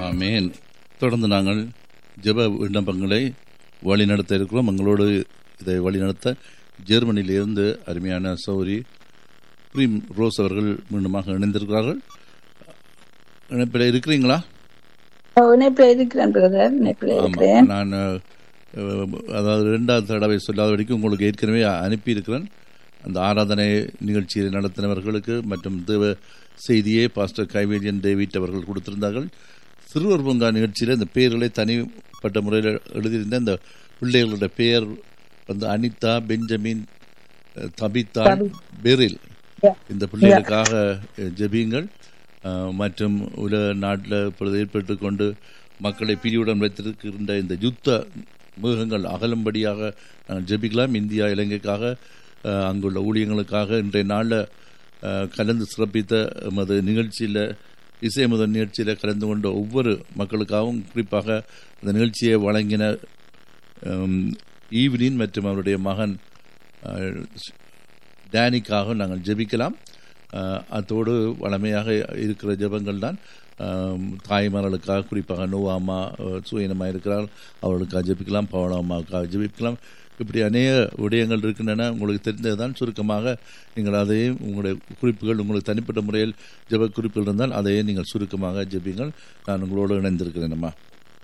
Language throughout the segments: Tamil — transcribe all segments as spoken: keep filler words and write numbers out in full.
ஆமேன். தொடர்ந்து நாங்கள் ஜெப விண்ணப்பங்களை வழிநடத்த இருக்கிறோம். எங்களோடு இதை வழிநடத்த ஜெர்மனியிலிருந்து அருமையான சௌரி பிரீம் ரோஸ் அவர்கள் மீண்டுமாக இணைந்திருக்கிறார்கள். இணைப்பில் இருக்கிறீங்களா? நான் அதாவது இரண்டாவது தடவை சொல்லாத வரைக்கும் உங்களுக்கு ஏற்கனவே அனுப்பியிருக்கிறேன். அந்த ஆராதனை நிகழ்ச்சியை நடத்தினவர்களுக்கு மற்றும் தேவ செய்தியை பாஸ்டர் கைவேலியன் டேவிட் அவர்கள் கொடுத்திருந்தார்கள். சிறுவர் பூங்கா நிகழ்ச்சியில் இந்த பெயர்களை தனிப்பட்ட முறையில் எழுதியிருந்த இந்த பிள்ளைகளுடைய பெயர் வந்து அனிதா, பெஞ்சமின், தபிதா, பெரில். இந்த பிள்ளைகளுக்காக ஜெபியுங்கள். மற்றும் உலக நாட்டில் இப்பொழுது ஏற்பட்டு கொண்டு மக்களை பிரிவுடன் வைத்திருக்கின்ற இந்த யுத்த மிருகங்கள் அகலும்படியாக நாங்கள் ஜெபிக்கலாம். இந்தியா, இலங்கைக்காக, அங்குள்ள ஊழியங்களுக்காக இன்றைய நாளில் கலந்து சிறப்பித்த எமது நிகழ்ச்சியில், இசை முதல் நிகழ்ச்சியில் கலந்து கொண்ட ஒவ்வொரு மக்களுக்காகவும், குறிப்பாக அந்த நிகழ்ச்சியை வழங்கின ஈவ்லின் மற்றும் அவருடைய மகன் டேனிக்காக நாங்கள் ஜெபிக்கலாம். அதோடு வளமையாக இருக்கிற ஜெபங்கள் தான் தாய்மார்களுக்காக, குறிப்பாக நோவாமா சுயனமாக இருக்கிறார், அவர்களுக்காக ஜெபிக்கலாம். பவனம்மாவுக்காக ஜெபிக்கலாம். இப்படி அநேக விடயங்கள் இருக்கின்றன. உங்களுக்கு தெரிந்தது தான். சுருக்கமாக நீங்கள் அதையும் உங்களுடைய குறிப்புகள், உங்களுக்கு தனிப்பட்ட முறையில் ஜெப குறிப்புகள் இருந்தால் அதையே நீங்கள் சுருக்கமாக ஜெபிங்கள். நான் உங்களோடு இணைந்திருக்கிறேன். அம்மா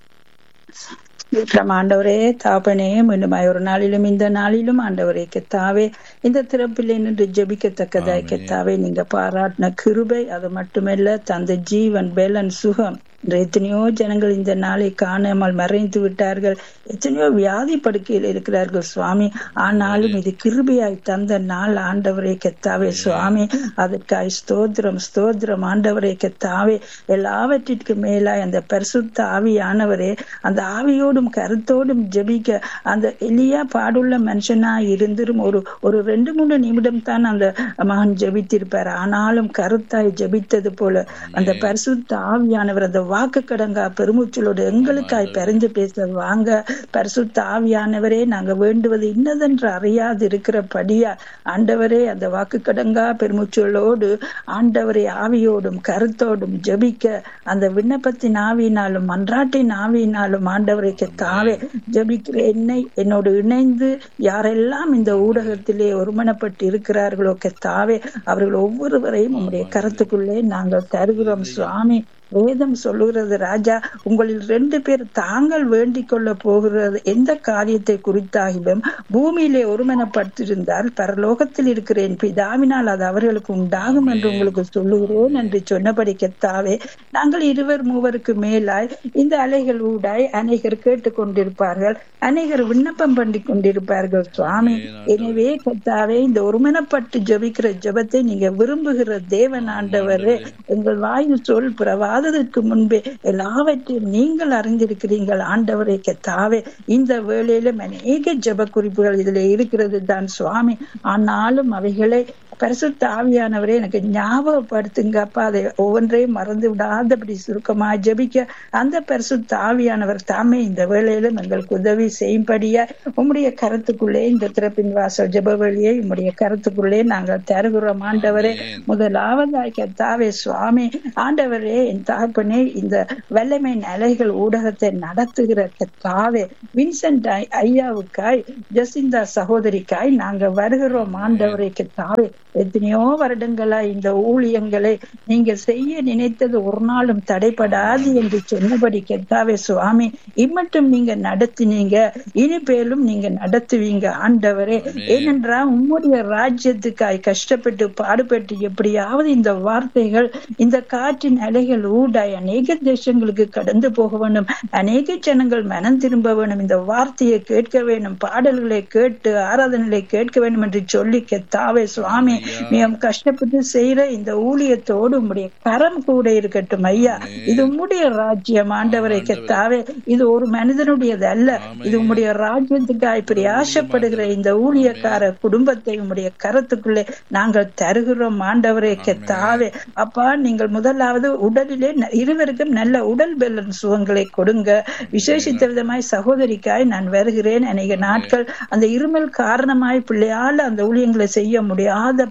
ஆண்டவரே தாப்பனே, மீண்டுமாய் ஒரு நாளிலும் இந்த நாளிலும் ஆண்டவரே கெத்தாவே இந்த திறப்பில் நின்று ஜெபிக்கத்தக்கதாய் கெத்தாவே நீங்க பாராட்டின கிருபை, அது மட்டுமல்ல தந்த ஜீவன், பெலன், சுகம். எத்தனையோ ஜனங்கள் இந்த நாளை காணாமல் மறைந்து விட்டார்கள். எத்தனையோ வியாதி படுக்கையில் இருக்கிறார்கள் சுவாமி. ஆனாலும் இது கிருபையாய் தந்த நாள் ஆண்டவரே கெத்தாவே சுவாமி. அதற்காய் ஸ்தோத்திரம் ஸ்தோத்திரம் ஆண்டவரே கெத்தாவே. எல்லாவற்றிற்கு மேலாய் அந்த பரிசுத்த ஆவியானவரே, அந்த ஆவியோடும் கருத்தோடும் ஜெபிக்க அந்த எளியா பாடுள்ள மனுஷனா இருந்தும் ஒரு ஒரு ரெண்டு மூணு நிமிடம் தான் அந்த மகன் ஜெபித்திருப்பார். ஆனாலும் கருத்தாய் ஜெபித்தது போல அந்த பரிசுத்த ஆவியானவர் அந்த வாக்கு கடங்கா பெருமூச்சலோடு எங்களுக்காய் பரிந்து பேச வாங்க. பரிசுத்த ஆவியானவரே, நாங்க வேண்டுவது இன்னதென்று அறியாது இருக்கிறபடியா ஆண்டவரே அந்த வாக்கு கடங்கா பெருமூச்சலோடு ஆண்டவரே ஆவியோடும் கருத்தோடும் ஜெபிக்க அந்த விண்ணப்பத்தின் ஆவியினாலும் மன்றாட்டின் ஆவியினாலும் ஆண்டவரை தாவே ஜெபிக்கிற என்னை என்னோடு இணைந்து யாரெல்லாம் இந்த ஊடகத்திலே ஒருமனப்பட்டு இருக்கிறார்களோ கெத்தாவே அவர்கள் ஒவ்வொருவரையும் உங்களுடைய கருத்துக்குள்ளே நாங்கள் தருகிறோம் சுவாமி. வேதம் சொல்லுகிறது ராஜா, உங்களில் ரெண்டு பேர் தாங்கள் வேண்டிக் கொள்ள போகிறது எந்த காரியத்தை குறித்தாகிலும் பூமியிலே ஒருமனப்பட்டிருந்தால் பரலோகத்தில் இருக்கிற என் பிதாவினால் அது அவர்களுக்கு உண்டாகும் என்று உங்களுக்கு சொல்லுகிறேன் என்று சொன்னபடி கெத்தாவே நாங்கள் இருவர் மூவருக்கு மேலாய் இந்த அலைகள் ஊடாய் அநேகர் கேட்டுக் கொண்டிருப்பார்கள், அநேகர் விண்ணப்பம் பண்ணி கொண்டிருப்பார்கள் சுவாமி. எனவே கெத்தாவே இந்த ஒருமனப்பட்டு ஜெபிக்கிற ஜெபத்தை நீங்க விரும்புகிற தேவன் ஆண்டவரே, எங்கள் வாயில் சொல் பிரவாதற்கு முன்பே எல்லாவற்றையும் நீங்கள் அறிந்திருக்கிறீர்கள் ஆண்டவரே கெத்தாவே. இந்த வேளையிலும் அநேக ஜெப குறிப்புகள் இதுல இருக்கிறது தான் சுவாமி. ஆனாலும் அவைகளை பரிசுத்த ஆவியானவரே எனக்கு ஞாபகப்படுத்துங்கப்பா. அதை ஒவ்வொன்றையும் மறந்து விடாதபடி சுருக்கமா ஜெபிக்க அந்த பரிசுத்த ஆவியானவர் தாமே இந்த வேளையிலும் எங்களுக்கு உதவி செய்யும்படியா உம்முடைய கருத்துக்குள்ளே இந்த திறப்பின் வாசல் ஜெப வழியை உம்முடைய கருத்துக்குள்ளே நாங்கள் தருகிறோம் ஆண்டவரே. முதலாவதாய் கர்த்தாவே சுவாமி ஆண்டவரே, என் தகப்பனே, இந்த வல்லமை அலைகள் ஊடகத்தை நடத்துகிற கர்த்தாவே வின்சென்ட் ஐயாவுக்காய், ஜெசிந்தா சகோதரிக்காய் நாங்க வருகிறோம் ஆண்டவரே கர்த்தாவே. எத்தனையோ வருடங்களா இந்த ஊழியங்களை நீங்க செய்ய நினைத்தது ஒரு நாளும் தடைபடாது என்று சொன்னபடி கெத்தாவே சுவாமி, இம்மட்டும் நீங்க நடத்தினீங்க, இனி பேலும் நீங்க நடத்துவீங்க ஆண்டவரே. ஏனென்றா உம்முடைய ராஜ்யத்துக்காய் கஷ்டப்பட்டு பாடுபட்டு எப்படியாவது இந்த வார்த்தைகள் இந்த காற்றின் அலைகள் ஊடாய் அநேக தேசங்களுக்கு கடந்து போக வேண்டும், அநேக ஜனங்கள் மனம் திரும்ப வேண்டும், இந்த வார்த்தையை கேட்க வேண்டும், பாடல்களை கேட்டு ஆராதனைகளை கேட்க வேண்டும் என்று சொல்லி கெத்தாவே சுவாமி மிகவும் கஷ்டப்பட்டு செய்யற இந்த ஊழியத்தோடு உம்முடைய கரம் கூட இருக்கட்டும் ஐயா. இது உம்முடைய ராஜ்யம் ஆண்டவரை கெத்தாவே, இது ஒரு மனிதனுடையது அல்ல, இது உம்முடைய ராஜ்யத்துக்காய் பிரயாசப்படுகிற இந்த ஊழியக்கார குடும்பத்தை உம்முடைய கரத்துக்குள்ளே நாங்கள் தருகிறோம் ஆண்டவரை கெத்தாவே. அப்பா, நீங்கள் முதலாவது உடலிலே இருவருக்கும் நல்ல உடல் பெலன் சுகங்களை கொடுங்க. விசேஷித்த விதமாய் சகோதரிக்காய் நான் வருகிறேன். அநேக நாட்கள் அந்த இருமல் காரணமாய் பிள்ளையால அந்த ஊழியங்களை செய்ய முடியாத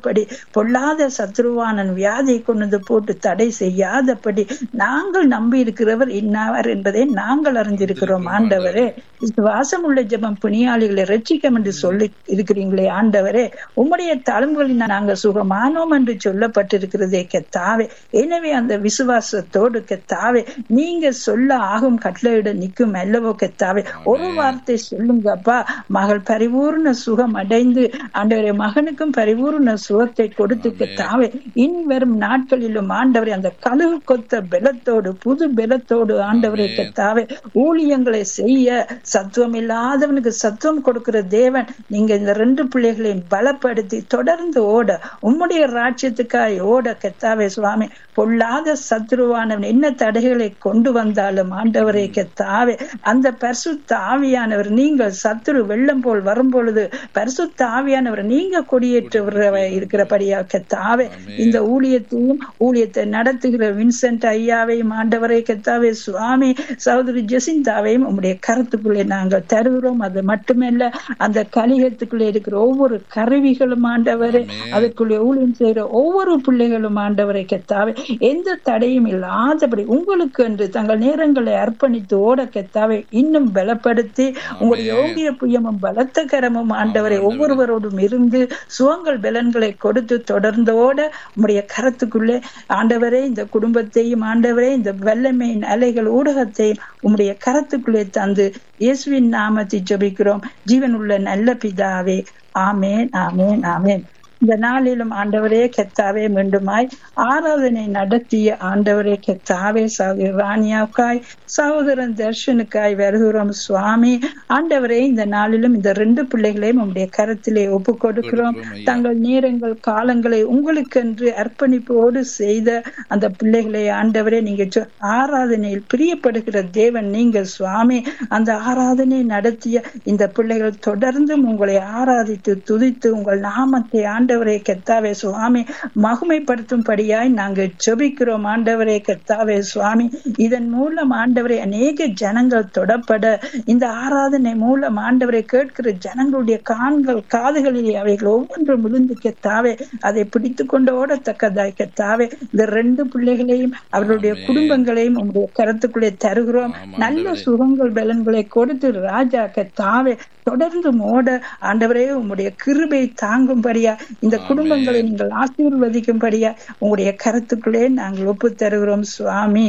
செய்யாதபடி, பொல்லாத சத்ருவானன் வியாதியை கொண்டு போட்டு தடை செய்யாதபடி நாங்கள் நம்பி இருக்கிறவர் இன்னாவர் என்பதை நாங்கள் அறிந்திருக்கிறோம். ஆண்டவரே, விசுவாசம் உள்ள ஜெபம் புனியாளிகளை ரட்சிக்கும் என்று சொல்லி இருக்கிறீங்களே ஆண்டவரே, உம்முடைய தழும்புகளில் நாங்கள் சுகமானோம் என்று சொல்லப்பட்டிருக்கிறதே கர்த்தாவே. எனவே அந்த விசுவாசத்தோடு கர்த்தாவே நீங்க சொல்ல ஆகும் கட்டளையிட நிற்கும் அல்லவோ கர்த்தாவே. ஒரு வார்த்தை சொல்லுங்கப்பா, மகள் பரிபூர்ண சுகம் அடைந்து ஆண்டவரே மகனுக்கும் பரிபூர்ண சுகத்தை கொடுத்து கர்த்தாவே இனி வரும் நாட்களிலும் ஆண்டவரே அந்த கழுகு கொத்த பலத்தோடு புது பலத்தோடு ஆண்டவரே கர்த்தாவே ஊழியங்களை செய்ய சத்துவம் இல்லாதவனுக்கு சத்துவம் கொடுக்கிற தேவன், நீங்க இந்த ரெண்டு பிள்ளைகளையும் பலப்படுத்தி தொடர்ந்து ஓட உம்முடைய ராஜ்யத்துக்காய் ஓட கர்த்தாவே சுவாமி. பொல்லாத சத்துருவானவன் என்ன தடைகளை கொண்டு வந்தாலும் ஆண்டவரே கர்த்தாவே அந்த பரிசுத்த ஆவியானவர், நீங்கள் சத்துரு வெள்ளம் போல் வரும் பொழுது பரிசுத்த ஆவியானவர் நீங்க கொடியேற்ற இருக்கிறபடியா கர்த்தாவே இந்த ஊழியத்தையும் ஊழியத்தை நடத்துகிற வின்சென்ட் ஐயாவையும் ஆண்டவரே கர்த்தாவே சுவாமி சகோதரி ஜெசிந்தாவையும் உம்முடைய கருத்துக்குள்ளே நாங்கள் தருகிறோம். அது மட்டுமல்ல, அந்த கலிகத்துக்குள்ளே இருக்கிற ஒவ்வொரு கருவிகளும் ஆண்டவரே, அதுக்குள்ளே ஊழியம் செய்கிற ஒவ்வொரு பிள்ளைகளும் ஆண்டவரை கர்த்தாவே எந்த தடையும் இல்லாதபடி உங்களுக்கு என்று தங்கள் நேரங்களை அர்ப்பணித்து ஓட கர்த்தாவே இன்னும் பலப்படுத்தி உங்களுடைய யோகிய புயமும் பலத்த கரமும் ஆண்டவரை ஒவ்வொருவரோடும் இருந்து சுகங்கள் பலன்களை கொடுத்து தொடர்ந்தோட உங்களுடைய கரத்துக்குள்ளே ஆண்டவரே இந்த குடும்பத்தையும் ஆண்டவரே இந்த வல்லமையின் அலைகள் ஊடகத்தையும் உங்களுடைய கரத்துக்குள்ளே தந்து இயேசுவின் நாமத்தை ஜெபிக்கிறோம் ஜீவன் உள்ள நல்ல பிதாவே. ஆமேன், ஆமேன், ஆமேன். இந்த நாளிலும் ஆண்டவரே கர்த்தாவே மீண்டுமாய் ஆராதனை நடத்திய ஆண்டவரே கர்த்தாவே சகோதரி ராணியாவுக்காய் சகோதரன் தர்ஷனுக்காய் வருகிறோம் சுவாமி. ஆண்டவரே இந்த நாளிலும் இந்த ரெண்டு பிள்ளைகளையும் உங்களுடைய கரத்திலே ஒப்பு கொடுக்கிறோம். தங்கள் நேரங்கள் காலங்களை உங்களுக்கென்று அர்ப்பணிப்போடு செய்த அந்த பிள்ளைகளை ஆண்டவரே நீங்க ஆராதனையில் பிரியப்படுகிற தேவன் நீங்க சுவாமி. அந்த ஆராதனை நடத்திய இந்த பிள்ளைகள் தொடர்ந்தும் உங்களை ஆராதித்து துதித்து உங்கள் நாமத்தை ஆண்ட ஆண்டவரே கர்த்தாவே சுவாமி மகிமைப்படுத்தும்படியாய் நாங்கள் ஜெபிக்கிறோம் ஆண்டவரே கர்த்தாவே சுவாமி. இதன் மூலம் ஆண்டவரே அநேக ஜனங்கள் தொடப்பட இந்த ஆராதனை மூலம் ஆண்டவரை கேட்கிற ஜனங்களுடைய கான்கள் காதுகளிலே அவைகள் ஒவ்வொன்றும் விழுந்து கர்த்தாவே அதை பிடித்து கொண்டு ஓடத்தக்கதாய் கர்த்தாவே இந்த ரெண்டு பிள்ளைகளையும் அவர்களுடைய குடும்பங்களையும் உங்களுடைய கருத்துக்குள்ளே தருகிறோம். நல்ல சுகங்கள் பலன்களை கொடுத்து ராஜா கர்த்தாவே தொடர்ந்து ஓட ஆண்டவரே உங்களுடைய கிருபை தாங்கும்படியா இந்த குடும்பங்களை நீங்கள் ஆசீர்வதிக்கும்படியா உங்களுடைய கருத்துக்களே நாங்கள் ஒப்பு தருகிறோம் சுவாமி.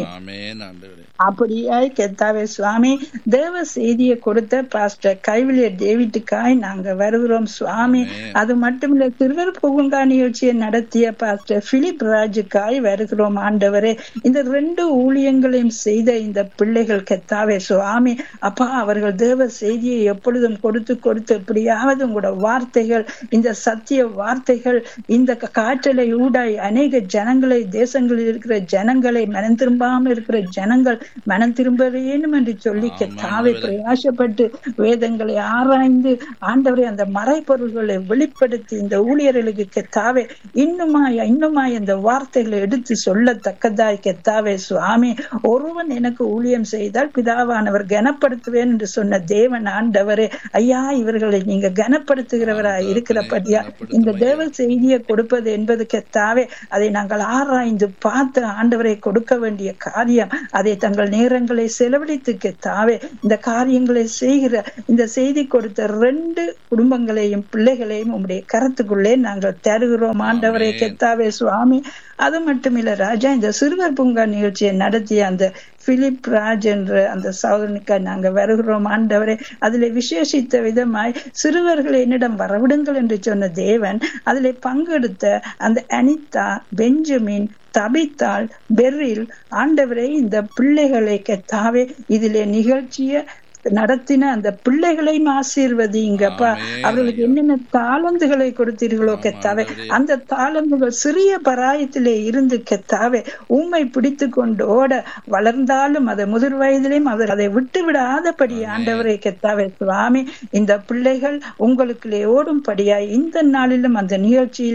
அப்படியாய் கர்த்தாவே சுவாமி தேவ செய்தியை கொடுத்த பாஸ்டர் கைவிலிய டேவிட்டுக்காய் நாங்க வருகிறோம் சுவாமி. அது மட்டுமில்ல திருவர் புகுங்கா நிகழ்ச்சியை நடத்திய பாஸ்டர் பிலிப் ராஜுக்காய் வருகிறோம் ஆண்டவரே. இந்த ரெண்டு ஊழியங்களையும் செய்த இந்த பிள்ளைகள் கர்த்தாவே சுவாமி அப்பா அவர்கள் தேவ செய்தியை எப்பொழுதும் கொடுத்து கொடுத்து எப்படியாவது உங்களோட வார்த்தைகள் இந்த சத்திய வார்த்தைகள் இந்த காற்றலை ஊடாய் அநேக ஜனங்களை தேசங்களில் இருக்கிற ஜனங்களை மனம் திரும்பாமல் இருக்கிற ஜனங்கள் மனம் திரும்ப வேணும் என்று சொல்லி கர்த்தாவே பிரயாசப்பட்டு வேதங்களை ஆராய்ந்து ஆண்டவரை அந்த மறைபொருள்களை வெளிப்படுத்தி இந்த ஊழியர்களுக்கு கர்த்தாவே இன்னுமாய் இன்னுமாய் இந்த வார்த்தைகளை எடுத்து சொல்லத்தக்கதாய் கர்த்தாவே சுவாமி. ஒருவன் எனக்கு ஊழியம் செய்தால் பிதாவானவர் கனப்படுத்துவேன் என்று சொன்ன தேவன் ஆண்டவரே ஐயா இவர்களை நீங்க கனப்படுத்துகிறவராய் இருக்கிறபடியா இந்த தேவ செய்தியை கொடுப்பது என்பது கர்த்தாவே அதை நாங்கள் ஆராய்ந்து பார்த்து ஆண்டவரை கொடுக்க வேண்டிய காரியம். அதை தங்கள் நேரங்களை செலவழித்து கர்த்தாவே இந்த காரியங்களை செய்கிற இந்த செய்தி கொடுத்த ரெண்டு குடும்பங்களையும் பிள்ளைகளையும் உங்களுடைய கருத்துக்குள்ளே நாங்கள் தருகிறோம் ஆண்டவரை கர்த்தாவே சுவாமி. அது மட்டுமில்ல ராஜா இந்த சிறுவர் பூங்கா நிகழ்ச்சியை நடத்திய அந்த பிலிப் ராஜ் என்ற அந்த சகோதரனுக்காக நாங்க வருகிறோம் ஆண்டவரே. அதிலே விசேஷித்த விதமாய் சிறுவர்களை என்னிடம் வரவிடுங்கள் என்று சொன்ன தேவன் அதிலே பங்கெடுத்த அந்த அனிதா, பெஞ்சமின், தபித்தாள், பெரில் ஆண்டவரை இந்த பிள்ளைகளை கர்த்தாவே இதிலே நிகழ்ச்சிய நடத்தின அந்த பிள்ளைகளையும் ஆசீர்வதிங்கப்பா. அவர்களுக்கு என்னென்ன தாளந்துகளை கொடுத்தீர்களோ கர்த்தாவே அந்த தாளந்துகள் சிறிய பராயத்திலே இருந்து கர்த்தாவே உம்மை பிடித்து கொண்டு ஓட வளர்ந்தாலும் அதை முதிர் வயதிலையும் அவர் அதை விட்டு விடாதபடி ஆண்டவரை கர்த்தாவே சுவாமி இந்த பிள்ளைகள் உங்களுக்குள்ளே ஓடும்படியாய் இந்த நாளிலும் அந்த நிகழ்ச்சியிலே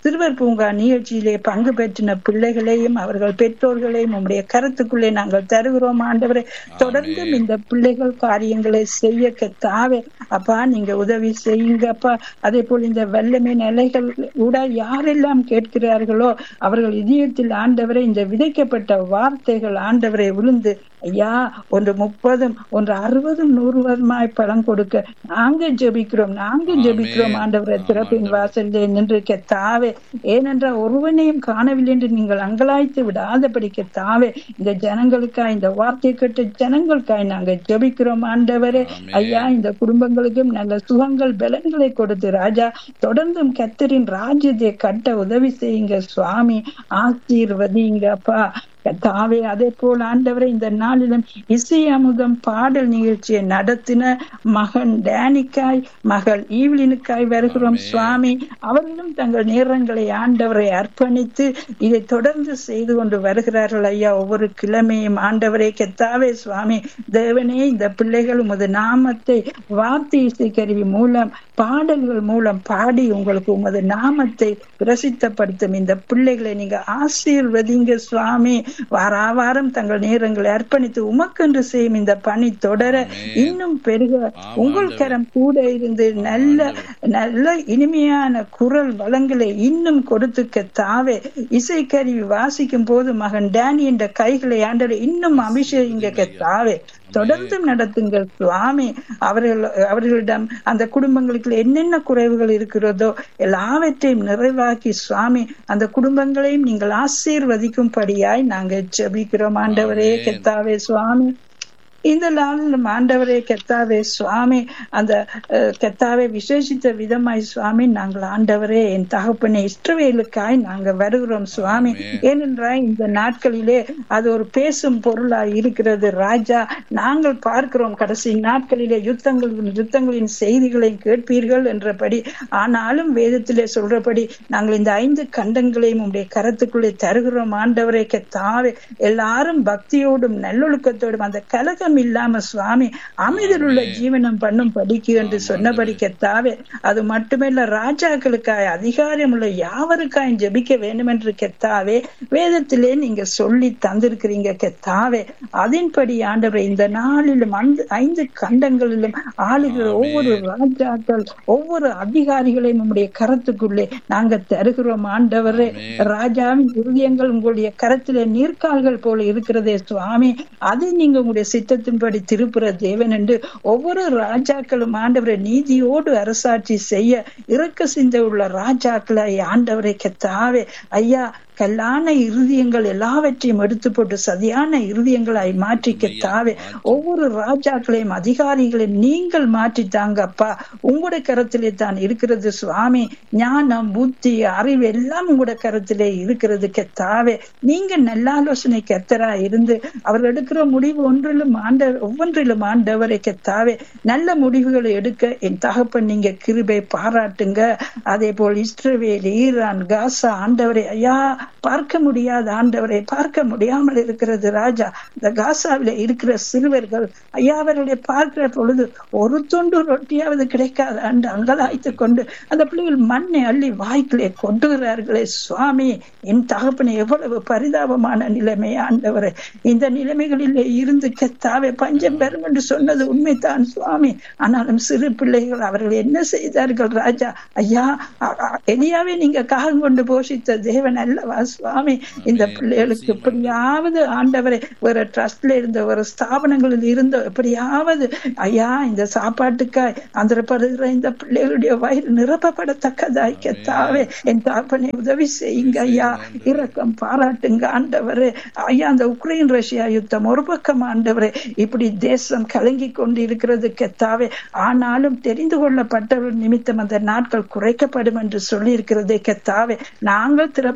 சிறுவர் பூங்கா நிகழ்ச்சியிலே பங்கு பெற்றின பிள்ளைகளையும் அவர்கள் பெற்றோர்களையும் உம்முடைய கருத்துக்குள்ளே நாங்கள் தருகிறோம் ஆண்டவரே. தொடர்ந்தும் இந்த பிள்ளைகள் காரியங்களை செய்ய கர்த்தாவே அப்பா நீங்க உதவி செய்யுங்கப்பா. அதே போல் இந்த வல்லமை நிலைகள் கூட யாரெல்லாம் கேட்கிறார்களோ அவர்கள் இதயத்தில் ஆண்டவரை இந்த விதைக்கப்பட்ட வார்த்தைகள் ஆண்டவரை விழுந்து ஐயா ஒன்று முப்பதும் ஒன்று அறுபதும் நூறுவதுமாய் பலம் கொடுக்க நாங்க ஜெபிக்கிறோம் நாங்க ஜெபிக்கிறோம் ஆண்டவரை. திறப்பின் வாசலிலே நின்று கர்த்தாவே, ஏனென்றால் ஒருவனையும் காணவில்லை என்று நீங்கள் அங்கலாய்த்து விடாதபடி கர்த்தாவே இந்த ஜனங்களுக்காய் இந்த வார்த்தை கேட்ட ஜனங்களுக்காய் நாங்க ஜெபிக்கிறோம் ஆண்டவரே. ஐயா இந்த குடும்பங்களுக்கும் நல்ல சுகங்கள் பலன்களை கொடுத்து ராஜா தொடர்ந்தும் கர்த்தரின் ராஜ்யத்தை கட்ட உதவி செய்யுங்க சுவாமி. ஆசீர்வதிங்க அப்பா கர்த்தாவே. அதே போல் ஆண்டவரை இந்த நாளிலும் இசை அமுதம் பாடல் நிகழ்ச்சியை நடத்தின மகன் டேனிக்காய் மகள் ஈவ்லினுக்காய் வருகிறோம் சுவாமி. அவர்களும் தங்கள் நேரங்களை ஆண்டவரை அர்ப்பணித்து இதை தொடர்ந்து செய்து கொண்டு வருகிறார்கள் ஐயா. ஒவ்வொரு கிழமையும் ஆண்டவரை கர்த்தாவே சுவாமி தேவனே இந்த பிள்ளைகள் உமது நாமத்தை வார்த்தை இசை கருவி மூலம் பாடல்கள் மூலம் பாடி உங்களுக்கு உமது நாமத்தை பிரசித்தப்படுத்தும் இந்த பிள்ளைகளை நீங்க ஆசீர்வதிங்க சுவாமி. வாரா வாரம் தங்கள் நேரங்களை அர்ப்பணித்து உமக்கென்று செய்யும் இந்த பணி தொடர இன்னும் பெருக உங்கள் கரம் கூட இருந்து நல்ல நல்ல இனிமையான குரல் வளங்களை இன்னும் கொடுத்து கர்த்தாவே இசைக்கருவி வாசிக்கும் போது மகன் டேனி என்ற கைகளை ஆண்டவரே இன்னும் அபிஷேகிங்க கர்த்தாவே. தொடர்ந்து நடத்துங்கள் சுவாமி. அவர்கள் அவர்களிடம் அந்த குடும்பங்களுக்கு என்னென்ன குறைவுகள் இருக்கிறதோ எல்லாவற்றையும் நிறைவாக்கி சுவாமி அந்த குடும்பங்களையும் நீங்கள் ஆசீர்வதிக்கும்படியாய் நாங்கள் ஜெபிக்கிறோம் ஆண்டவரே கர்த்தாவே சுவாமி. இந்த நாளிலும் ஆண்டவரே கர்த்தாவே சுவாமி அந்த கர்த்தாவே விசேஷித்த விதமாய் சுவாமி நாங்கள் ஆண்டவரே என் தகப்பனை இஸ்ரவேலுக்காய் நாங்கள் வருகிறோம் சுவாமி. ஏனென்றால் இந்த நாட்களிலே அது ஒரு பேசும் பொருளாய் இருக்கிறது ராஜா. நாங்கள் பார்க்கிறோம் கடைசி நாட்களிலே யுத்தங்களின் யுத்தங்களின் செய்திகளை கேட்பீர்கள் என்றபடி, ஆனாலும் வேதத்திலே சொல்றபடி நாங்கள் இந்த ஐந்து கண்டங்களையும் உடைய கரத்துக்குள்ளே தருகிறோம் ஆண்டவரே கர்த்தாவே. எல்லாரும் பக்தியோடும் நல்லொழுக்கத்தோடும் அந்த கலகம் இல்லாம சுவாமி அமைதியில் உள்ள ஜீவனம் பண்ணும் படிக்கு என்று சொன்னபடி கர்த்தாவே. அது மட்டுமல்ல ராஜாக்களுக்காய் அதிகாரம் உள்ள யாவருக்காய் ஜெபிக்க வேண்டும் என்று கர்த்தாவே வேதத்திலே நீங்க சொல்லி தந்திருக்கிறீங்க கர்த்தாவே. அதன்படி ஆண்டவரே இந்த நாளிலும் அந்த ஐந்து கண்டங்களிலும் ஆளுகிற ஒவ்வொரு ராஜாக்கள் ஒவ்வொரு அதிகாரிகளையும் உங்களுடைய கரத்துக்குள்ளே நாங்க தருகிறோம் ஆண்டவரே. ராஜாவின் இருதயங்கள் உங்களுடைய கரத்திலே நீர்க்கால்கள் போல இருக்கிறதே சுவாமி. அது நீங்க உங்களுடைய சித்த படி திருப்புற தேவன் என்று ஒவ்வொரு ராஜாக்களும் ஆண்டவரை நீதியோடு அரசாட்சி செய்ய இரக்க சிந்தை உள்ள ராஜாக்களை ஆண்டவரை கர்த்தாவே ஐயா கல்லான இருதயங்கள் எல்லாவற்றையும் எடுத்து போட்டு சதியான இருதயங்களாய் மாற்றி கர்த்தாவே ஒவ்வொரு ராஜாக்களையும் அதிகாரிகளையும் நீங்கள் மாற்றித்தாங்க அப்பா. உங்களுடைய கரத்திலே தான் இருக்கிறது சுவாமி. ஞானம் புத்தி அறிவு எல்லாம் உங்களுடைய கரத்திலே இருக்கிறது கர்த்தாவே. நீங்க நல்ல ஆலோசனை கர்த்தரா இருந்து அவர்கள் எடுக்கிற முடிவு ஒன்றிலும் ஆண்ட ஒவ்வொன்றிலும் ஆண்டவரை கர்த்தாவே நல்ல முடிவுகளை எடுக்க என் தகப்பன் நீங்க கிருபை பாராட்டுங்க. அதே போல் இஸ்ரவேல் ஈரான் காசா ஆண்டவரை ஐயா பார்க்க முடியாத ஆண்டவரை பார்க்க முடியாமல் இருக்கிறது ராஜா. இந்த காசாவில இருக்கிற சிறுவர்கள் ஐயா அவர்களை பார்க்கிற பொழுது ஒரு துண்டு ரொட்டியாவது கிடைக்காத அன்று அங்கலாய்த்து கொண்டு அந்த பிள்ளைகள் மண்ணை அள்ளி வாய்க்கிலே கொண்டுகிறார்களே சுவாமி. என் தகப்பனை எவ்வளவு பரிதாபமான நிலைமை ஆண்டவரை. இந்த நிலைமைகளிலே இருந்து கர்த்தாவே பஞ்சம் பெறும் என்று சொன்னது உண்மைதான் சுவாமி. ஆனாலும் சிறு பிள்ளைகள் அவர்கள் என்ன செய்தார்கள் ராஜா. ஐயா எலியாவே நீங்க காகம் கொண்டு போஷித்த தேவன் அல்லவா சுவாமி. இந்த பிள்ளைகளுக்கு எப்படியாவது ஆண்டவரை வேற ட்ரஸ்ட்ல இருந்த ஒரு ஸ்தாபனங்களில் இருந்த எப்படியாவது ஐயா இந்த சாப்பாட்டுக்காய் ஆந்திரப்படுகிற இந்த பிள்ளைகளுடைய வயிறு நிரப்பப்படத்தக்கதாய் கர்த்தாவே என் தாப்பனை உதவி செய்யுங்க ஐயா. இரக்கம் பாராட்டுங்க ஆண்டவரே. ஐயா அந்த உக்ரைன் ரஷ்யா யுத்தம் ஒரு பக்கம் ஆண்டவரே இப்படி தேசம் கலங்கி கொண்டு இருக்கிறது கர்த்தாவே. ஆனாலும் தெரிந்து கொள்ளப்பட்டவர்கள் நிமித்தம் அந்த நாட்கள் குறைக்கப்படும் என்று சொல்லி இருக்கிறதே கர்த்தாவே. நாங்கள் திறப்பிலே நின்று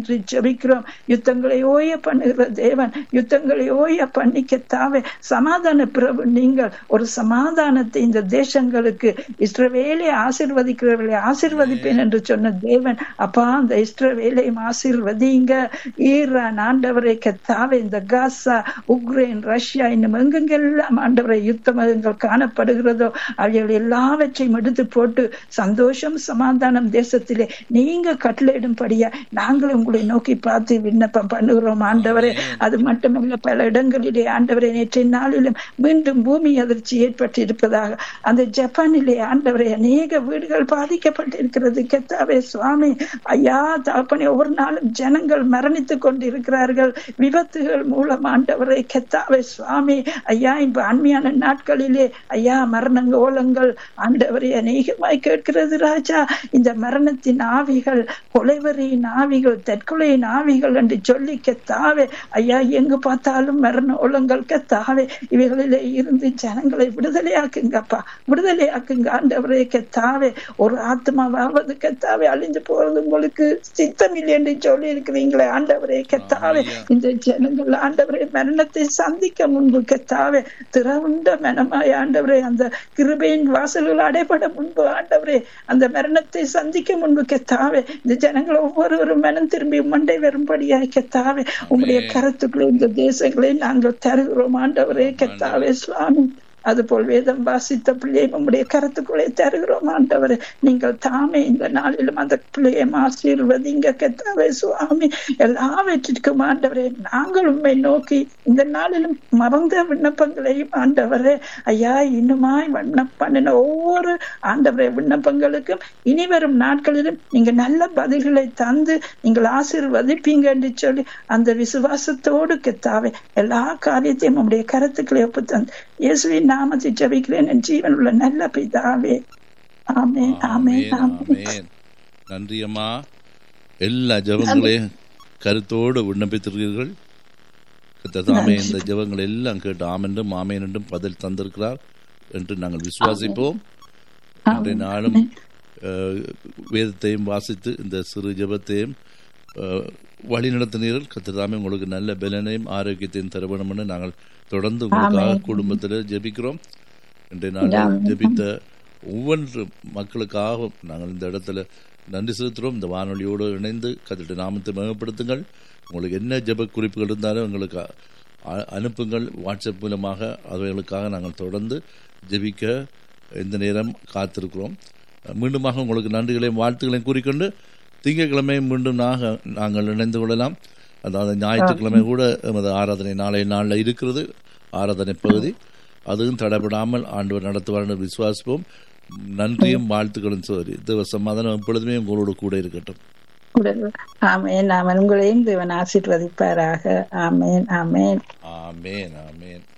என்று ஜெபிக்கிறோம். யுத்தங்களை ஓய பண்ணுகிற தேவன், யுத்தங்களை ஓய பண்ணி கர்த்தாவே சமாதான பிரபு நீங்கள் ஒரு சமாதானத்தை இந்த தேசங்களுக்கு இஸ்ரவேலை ஆசீர்வதிக்கிறவர்களை ஆசீர்வதிப்பேன் என்று சொன்ன தேவன், அப்பா அந்த இஸ்ரவேலையும் ஆசீர்வதிங்க. ஈரான் ஆண்டவரை கர்த்தாவே, இந்த காசா, உக்ரைன், ரஷ்யா, இன்னும் எங்கெங்கெல்லாம் ஆண்டவரை யுத்தமங்கள் காணப்படுகிறதோ அவைகள் எல்லாவற்றையும் எடுத்து போட்டு சந்தோஷம் சமாதானம் தேசத்திலே நீங்க கட்டளையிடும்படியா நாங்கள் உங்களை நோக்கி பார்த்து விண்ணப்பம் பண்ணுகிறோம் ஆண்டவரே. அது மட்டுமல்ல, பல இடங்களிலே ஆண்டவரை நேற்றைய நாளிலும் மீண்டும் பூமி அதிர்ச்சி ஏற்பட்டு இருப்பதாக அந்த ஜப்பானிலே ஆண்டவரை அநேக வீடுகள் பாதிக்கப்பட்டிருக்கிறது கர்த்தாவே சுவாமி. ஐயா தகப்பனே, ஒவ்வொரு நாளும் ஜனங்கள் மரணித்துக் கொண்டு இருக்கிறார்கள் விபத்துகள் மூலம் ஆண்டவரை கர்த்தாவே சுவாமி. ஐயா இப்ப அண்மையான நாட்களிலே ஐயா மரணங்க ஓலங்கள் ஆண்டவரை அநேகமாய் கேட்கிறது ராஜா. இந்த மரணத்தின் ஆவிகள், கொலைவரியின் ஆவிகள், தற்கொலையின் ஆவிகள் என்று சொல்லி கர்த்தாவே ஐயா எங்கு பார்த்தாலும் மரண ஓலங்கள் கர்த்தாவே. இவைகளிலே இருந்து ஜனங்களை விடுதலையாக்குங்கப்பா, விடுதலையாக்குங்க ஆண்டவரே கர்த்தாவே. ஒரு ஆத்மாவாவது கர்த்தாவே அழிஞ்சு போறது உங்களுக்கு சித்தம் இல்லை என்று சொல்லி இருக்கிறீங்களே ஆண்டவரே கர்த்தாவே. இந்த ஜனங்கள் ஆண்டவரே மரணத்தை சந்திக்க முன்பு கர்த்தாவே திறவுண்ட மனமாய் ஆண்டவரே அந்த கிருபையின் வாசல்கள் அடைபட முன்பு ஆண்டவரே அந்த மரணத்தை சந்திக்க முன்பு கர்த்தாவே இந்த ஜனங்கள் ஒவ்வொருவரும் மனம் திரும்பி மண்டை வரும்படியாய் கர்த்தாவே உங்களுடைய கருத்துக்களை இந்த தேசங்களை நாங்கள் தருகிறோம் ஆண்டவரே கர்த்தாவே சுவாமி. அதுபோல் வேதம் வாசித்த பிள்ளையை உங்களுடைய கருத்துக்களை தருகிறோம் ஆண்டவரே. நீங்கள் தாமே இந்த நாளிலும் அந்த பிள்ளையை ஆசீர்வதிங்க கர்த்தாவே சுவாமி. எல்லாவற்றிற்கும் ஆண்டவரே நாங்கள் உண்மை நோக்கி இந்த நாளிலும் மறந்த விண்ணப்பங்களையும் ஆண்டவரே ஐயா இன்னுமாய் விண்ணப்பம் பண்ணின ஒவ்வொரு ஆண்டவரே விண்ணப்பங்களுக்கும் இனி வரும் நாட்களிலும் நீங்க நல்ல பதில்களை தந்து நீங்கள் ஆசீர்வதிப்பீங்க என்று சொல்லி அந்த விசுவாசத்தோடு கர்த்தாவே எல்லா காரியத்தையும் உங்களுடைய கருத்துக்களை ஒப்பு தந்து இயேசுவின் நாமத்தை ஜெபிக்கிறேன் என் ஜீவன் உள்ள நல்ல பிதாவே. ஆமென் ஆமென் ஆமென். நன்றி அம்மா. எல்லா ஜெபங்களையும் கருத்தோடு விண்ணப்பித்திருக்கிறீர்கள். கர்த்தர் இந்த ஜெபங்கள் எல்லாம் கேட்டு ஆமென்றும் ஆமென் என்றும் பதில் தந்திருக்கிறார் என்று நாங்கள் விசுவாசிப்போம். அன்றைய நாளும் வேதத்தையும் வாசித்து இந்த சிறு ஜெபத்தையும் வழி நடத்தினீர்கள். கர்த்தர் தாமே உங்களுக்கு நல்ல பலனையும் ஆரோக்கியத்தையும் தருவணும் என்று நாங்கள் தொடர்ந்து உங்களுக்காக குடும்பத்தில் ஜெபிக்கிறோம். இன்றைய நாளில் ஜெபித்த ஒவ்வொரு மக்களுக்காக நாங்கள் இந்த இடத்துல நன்றி செலுத்துகிறோம். இந்த வானொலியோடு இணைந்து கர்த்தருடைய நாமத்தை மேம்படுத்துங்கள். உங்களுக்கு என்ன ஜெப குறிப்புகள் இருந்தாலும் எங்களுக்கு அனுப்புங்கள் வாட்ஸ்அப் மூலமாக. அவைகளுக்காக நாங்கள் தொடர்ந்து ஜெபிக்க இந்த நேரம் காத்திருக்கிறோம். மீண்டுமாக உங்களுக்கு நன்றிகளையும் வாழ்த்துக்களையும் கூறிக்கொண்டு திங்கட்கிழமை மீண்டும் நாங்கள் நாங்கள் இணைந்து கொள்ளலாம். அதாவது ஞாயிற்றுக்கிழமை கூட எமது ஆராதனை நாளைய நாளில் இருக்கிறது. ஆராதனை பகுதி அதுவும் தடைபடாமல் ஆண்டவர் நடத்துவார் என்று விசுவாசிப்போம். நன்றியும் வாழ்த்துக்களும் சோதரி தேவ சமாதானம் எப்பொழுதுமே உங்களோடு கூட இருக்கட்டும். ஆமென் ஆமென். உங்களையும் தேவன் ஆசீர்வதிப்பாராக. ஆமென் ஆமென் ஆமென் ஆமென்.